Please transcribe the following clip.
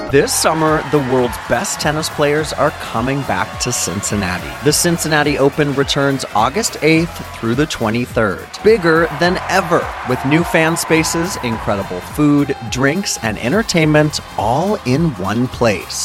This summer, the world's best tennis players are coming back to Cincinnati. The Cincinnati Open returns August 8th through the 23rd. Bigger than ever, with new fan spaces, incredible food, drinks, and entertainment all in one place.